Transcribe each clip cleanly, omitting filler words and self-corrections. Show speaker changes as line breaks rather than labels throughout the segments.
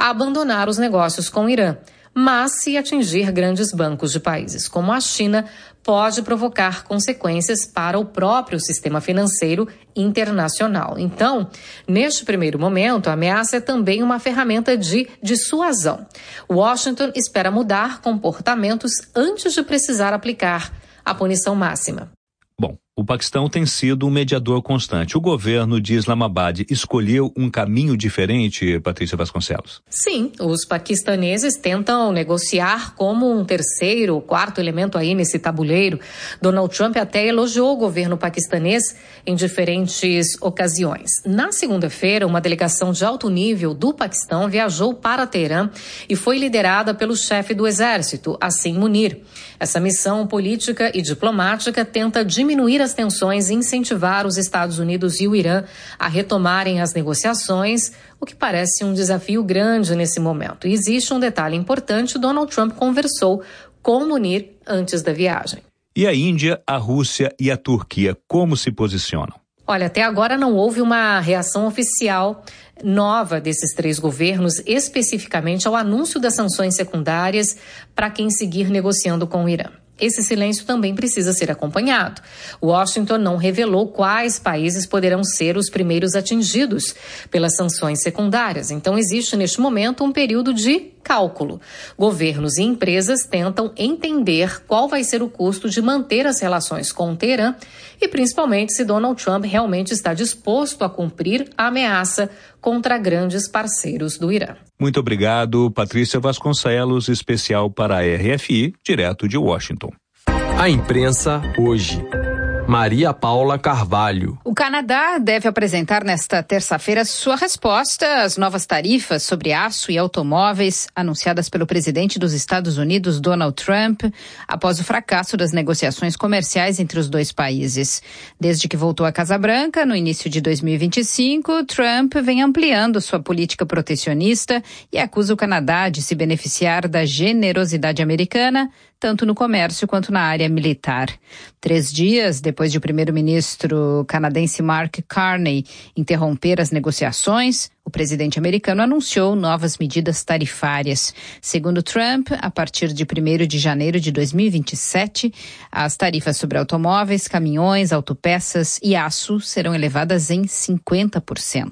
a abandonar os negócios com o Irã. Mas, se atingir grandes bancos de países como a China, pode provocar consequências para o próprio sistema financeiro internacional. Então, neste primeiro momento, a ameaça é também uma ferramenta de dissuasão. Washington espera mudar comportamentos antes de precisar aplicar a punição máxima.
Bom, o Paquistão tem sido um mediador constante. O governo de Islamabad escolheu um caminho diferente, Patrícia Vasconcelos?
Sim, os paquistaneses tentam negociar como um terceiro, quarto elemento aí nesse tabuleiro. Donald Trump até elogiou o governo paquistanês em diferentes ocasiões. Na segunda-feira, uma delegação de alto nível do Paquistão viajou para Teherã e foi liderada pelo chefe do exército, Assim Munir. Essa missão política e diplomática tenta diminuir as tensões e incentivar os Estados Unidos e o Irã a retomarem as negociações, o que parece um desafio grande nesse momento. E existe um detalhe importante: Donald Trump conversou com Munir antes da viagem.
E a Índia, a Rússia e a Turquia, como se posicionam?
Olha, até agora não houve uma reação oficial nova desses três governos, especificamente ao anúncio das sanções secundárias para quem seguir negociando com o Irã. Esse silêncio também precisa ser acompanhado. Washington não revelou quais países poderão ser os primeiros atingidos pelas sanções secundárias. Então, existe neste momento um período de cálculo. Governos e empresas tentam entender qual vai ser o custo de manter as relações com o Teherã e, principalmente, se Donald Trump realmente está disposto a cumprir a ameaça contra grandes parceiros do Irã.
Muito obrigado, Patrícia Vasconcelos, especial para a RFI, direto de Washington.
A imprensa hoje. Maria Paula Carvalho.
O Canadá deve apresentar nesta terça-feira sua resposta às novas tarifas sobre aço e automóveis anunciadas pelo presidente dos Estados Unidos, Donald Trump, após o fracasso das negociações comerciais entre os dois países. Desde que voltou à Casa Branca, no início de 2025, Trump vem ampliando sua política protecionista e acusa o Canadá de se beneficiar da generosidade americana, tanto no comércio quanto na área militar. 3 dias depois de o primeiro-ministro canadense Mark Carney interromper as negociações, o presidente americano anunciou novas medidas tarifárias. Segundo Trump, a partir de 1º de janeiro de 2027, as tarifas sobre automóveis, caminhões, autopeças e aço serão elevadas em 50%.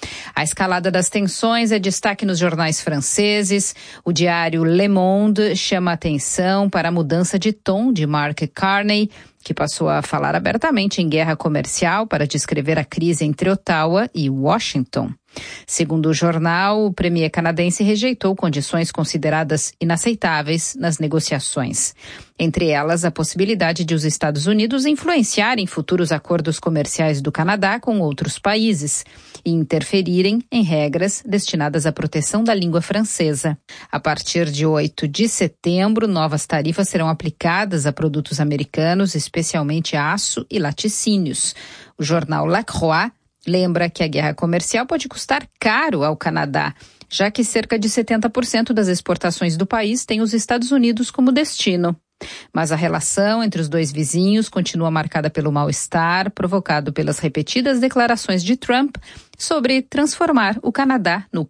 A escalada das tensões é destaque nos jornais franceses. O diário Le Monde chama atenção para a mudança de tom de Mark Carney, que passou a falar abertamente em guerra comercial para descrever a crise entre Ottawa e Washington. Segundo o jornal, o premier canadense rejeitou condições consideradas inaceitáveis nas negociações. Entre elas, a possibilidade de os Estados Unidos influenciarem futuros acordos comerciais do Canadá com outros países e interferirem em regras destinadas à proteção da língua francesa. A partir de 8 de setembro, novas tarifas serão aplicadas a produtos americanos, especialmente aço e laticínios. O jornal La Croix lembra que a guerra comercial pode custar caro ao Canadá, já que cerca de 70% das exportações do país têm os Estados Unidos como destino. Mas a relação entre os dois vizinhos continua marcada pelo mal-estar provocado pelas repetidas declarações de Trump sobre transformar o Canadá no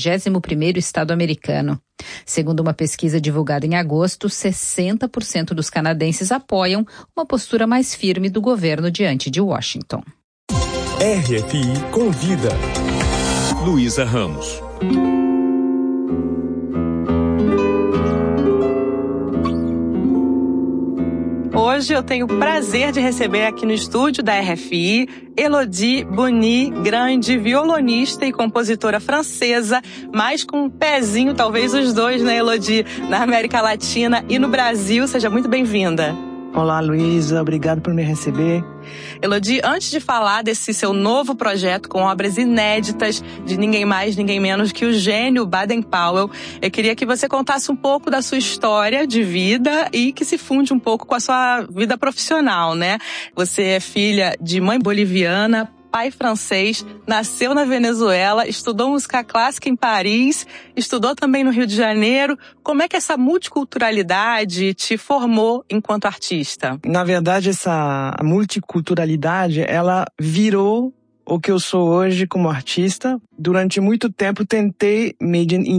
51º estado americano. Segundo uma pesquisa divulgada em agosto, 60% dos canadenses apoiam uma postura mais firme do governo diante de Washington.
RFI convida.
Luísa Ramos.
Hoje eu tenho o prazer de receber aqui no estúdio da RFI Elodie Boni, grande violonista e compositora francesa, mas com um pezinho, talvez os dois, né, Elodie, na América Latina e no Brasil. Seja muito bem-vinda.
Olá, Luísa, obrigado por me receber.
Elodie, antes de falar desse seu novo projeto com obras inéditas de ninguém mais, ninguém menos que o gênio Baden-Powell, eu queria que você contasse um pouco da sua história de vida e que se funde um pouco com a sua vida profissional, né? Você é filha de mãe boliviana, pai francês, nasceu na Venezuela, estudou música clássica em Paris, estudou também no Rio de Janeiro. Como é que essa multiculturalidade te formou enquanto artista?
Na verdade, essa multiculturalidade, ela virou o que eu sou hoje como artista. Durante muito tempo tentei me